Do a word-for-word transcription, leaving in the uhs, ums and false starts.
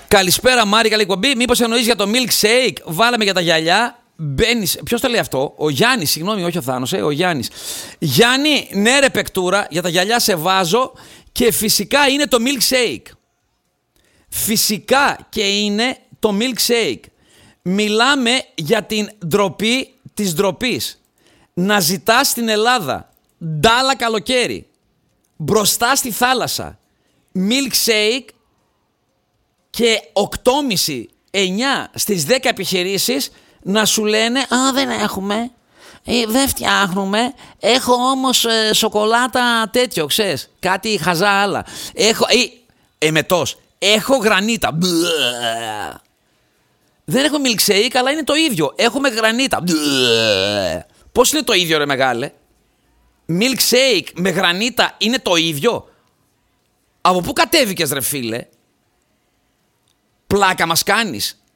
Καλησπέρα, Μάρη, καλή εκπομπή. Μήπως εννοείς για το milkshake? Βάλαμε για τα γυαλιά. Μπαίνεις. Ποιος το λέει αυτό? Ο Γιάννης, συγγνώμη, όχι ο Θάνος, ε, ο Γιάννης. Γιάννη, ναι, ρε παικτούρα, για τα γυαλιά σε βάζω και φυσικά είναι το milkshake. Φυσικά και είναι το milkshake. Μιλάμε για την ντροπή της ντροπής. Να ζητάς στην Ελλάδα ντάλα καλοκαίρι, μπροστά στη θάλασσα, milkshake και οκτώ και μισή εννιά στις δέκα επιχειρήσεις να σου λένε «Α, δεν έχουμε, ε, δεν φτιάχνουμε, έχω όμως ε, σοκολάτα τέτοιο, ξέρεις, κάτι χαζά άλλα, έχω, ε, εμετός, έχω γρανίτα, μπλε. Δεν έχω milkshake, αλλά είναι το ίδιο, έχουμε γρανίτα, μπλε. Πώς είναι το ίδιο, ρε μεγάλε? Milkshake με γρανίτα είναι το ίδιο? Από πού κατέβηκες, ρε φίλε? Πλάκα μας κάνεις?